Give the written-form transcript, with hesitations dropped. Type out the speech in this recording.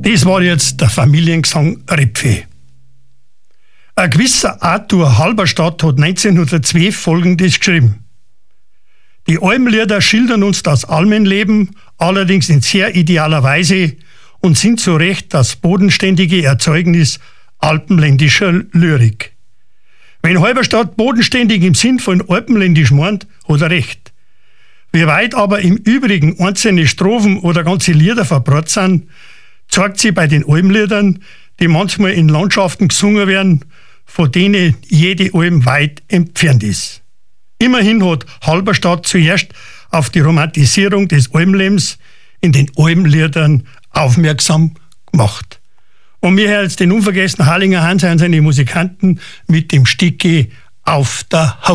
Das war jetzt der Familiengesang Repfe. Ein gewisser Arthur Halberstadt hat 1912 Folgendes geschrieben. Die Almlieder schildern uns das Almenleben, allerdings in sehr idealer Weise und sind zu Recht das bodenständige Erzeugnis alpenländischer Lyrik. Wenn Halberstadt bodenständig im Sinn von alpenländisch meint, hat er recht. Wie weit aber im Übrigen einzelne Strophen oder ganze Lieder verbreitet sind, zeigt sie bei den Almliedern, die manchmal in Landschaften gesungen werden, von denen jede Alm weit entfernt ist. Immerhin hat Halberstadt zuerst auf die Romantisierung des Almlebens in den Almliedern aufmerksam gemacht. Und wir hören jetzt den unvergessenen Harlinger Hans und seine Musikanten mit dem Stücke Auf der Haut.